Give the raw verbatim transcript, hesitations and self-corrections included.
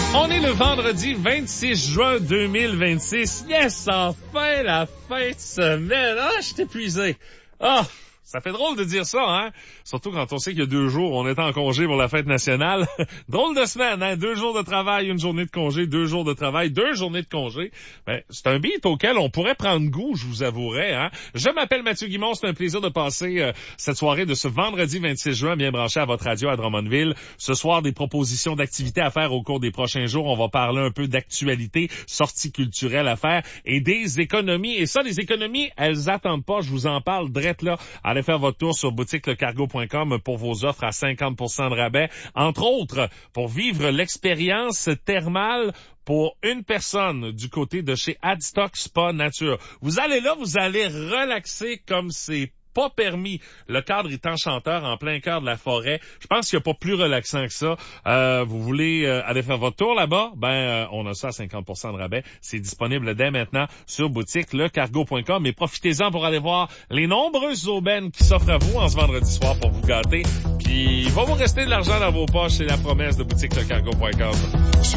On est le vendredi vingt-six juin deux mille vingt-six. Yes, enfin la fin de semaine. Ah, je suis épuisé. Ah, ça fait drôle de dire ça, hein? Surtout quand on sait qu'il y a deux jours, on est en congé pour la fête nationale. Drôle de semaine, hein? Deux jours de travail, une journée de congé, deux jours de travail, deux journées de congé. Ben, c'est un beat auquel on pourrait prendre goût, je vous avouerai, hein? Je m'appelle Mathieu Guimond, c'est un plaisir de passer euh, cette soirée de ce vendredi vingt-six juin, bien branché à votre radio à Drummondville. Ce soir, des propositions d'activités à faire au cours des prochains jours. On va parler un peu d'actualité, sorties culturelles à faire et des économies. Et ça, les économies, elles attendent pas. Je vous en parle direct là. Allez faire votre tour sur boutique le cargo point com pour vos offres à cinquante pour cent de rabais. Entre autres, pour vivre l'expérience thermale pour une personne du côté de chez Adstock Spa Nature. Vous allez là, vous allez relaxer comme c'est pas permis. Le cadre est enchanteur en plein cœur de la forêt. Je pense qu'il n'y a pas plus relaxant que ça. Euh, vous voulez euh, aller faire votre tour là-bas? Ben, euh, on a ça à cinquante pour cent de rabais. C'est disponible dès maintenant sur boutique le cargo point com. Mais profitez-en pour aller voir les nombreuses aubaines qui s'offrent à vous en ce vendredi soir pour vous gâter. Puis, il va vous rester de l'argent dans vos poches. C'est la promesse de boutique le cargo point com.